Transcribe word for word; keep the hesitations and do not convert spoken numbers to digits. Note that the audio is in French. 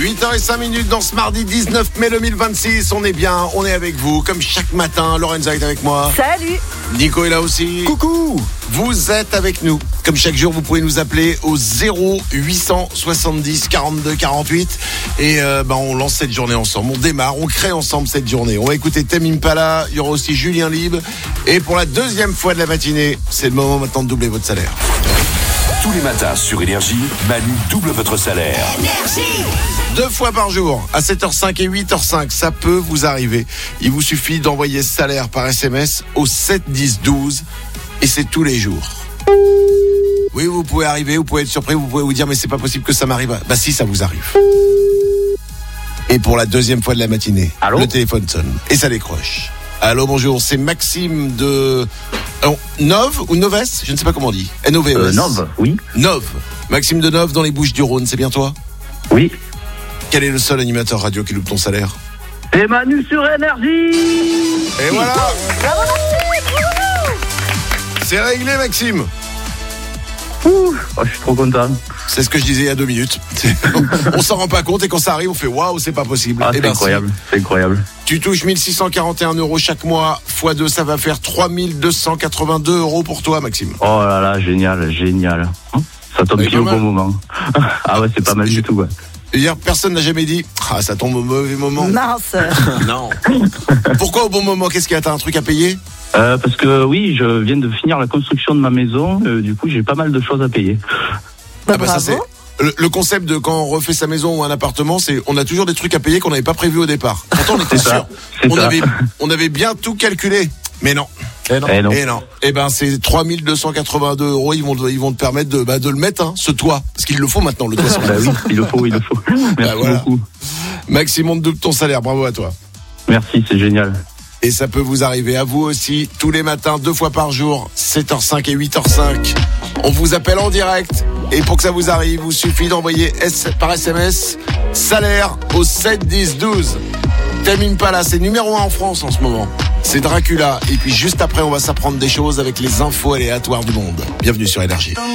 huit heures cinq dans ce mardi dix-neuf mai deux mille vingt-six. On est bien, on est avec vous, comme chaque matin. Lorenza est avec moi. Salut. Nico est là aussi. Coucou. Vous êtes avec nous. Comme chaque jour, vous pouvez nous appeler au zéro huit cent soixante-dix quarante-deux quarante-huit. Et euh, bah, on lance cette journée ensemble. On démarre, on crée ensemble cette journée. On va écouter Tame Impala. Il y aura aussi Julien Libre. Et pour la deuxième fois de la matinée, c'est le moment maintenant de doubler votre salaire. Tous les matins sur Énergie, Manu double votre salaire. Énergie. Deux fois par jour, à sept heures cinq et huit heures cinq, ça peut vous arriver. Il vous suffit d'envoyer salaire par S M S au sept dix douze et c'est tous les jours. Oui, vous pouvez arriver, vous pouvez être surpris, vous pouvez vous dire mais c'est pas possible que ça m'arrive. Bah si, ça vous arrive. Et pour la deuxième fois de la matinée, Allô le téléphone sonne et ça décroche. Allô, bonjour, c'est Maxime de oh, Nove ou Noves, je ne sais pas comment on dit. N O V E S. Euh, Nove, oui. Nove. Maxime de Nove dans les Bouches-du-Rhône, c'est bien toi ? Oui. Quel est le seul animateur radio qui loupe ton salaire ? C'est Manu sur Énergie. Et voilà. C'est réglé, Maxime. Ouh, oh, je suis trop content. C'est ce que je disais il y a deux minutes. On s'en rend pas compte et quand ça arrive, on fait waouh, c'est pas possible. Ah, et c'est ben, incroyable, si. c'est incroyable. Tu touches mille six cent quarante et un euros chaque mois, fois deux, ça va faire trois mille deux cent quatre-vingt-deux euros pour toi, Maxime. Oh là là, génial, génial. Ça tombe pile au bon moment. Ah ouais, c'est pas mal du tout, ouais. Dire, personne n'a jamais dit ah ça tombe au mauvais moment. Mince. Non. Pourquoi au bon moment ? Qu'est-ce qu'il y a ? T'as un truc à payer ? euh, Parce que oui, je viens de finir la construction de ma maison. Euh, du coup, j'ai pas mal de choses à payer. Bah, ah bah ça c'est le, le concept de quand on refait sa maison ou un appartement, c'est on a toujours des trucs à payer qu'on n'avait pas prévu au départ. Pourtant on était sûr. On avait on avait bien tout calculé, mais non. Et non. Et non. Et non. Eh ben, c'est trois mille deux cent quatre-vingt-deux euros. Ils vont, ils vont te permettre de, bah, de le mettre, hein, ce toit. Parce qu'il le faut maintenant, le toit. Bah oui, il le faut, il le faut. Merci bah, voilà. beaucoup. Maxime, on te double ton salaire. Bravo à toi. Merci, c'est génial. Et ça peut vous arriver à vous aussi, tous les matins, deux fois par jour, sept heures cinq et huit heures cinq. On vous appelle en direct. Et pour que ça vous arrive, il vous suffit d'envoyer S, par S M S salaire au sept dix douze. Tame Impala, c'est numéro un en France en ce moment. C'est Dracula. Et puis juste après, on va s'apprendre des choses avec les infos aléatoires du monde. Bienvenue sur Énergie.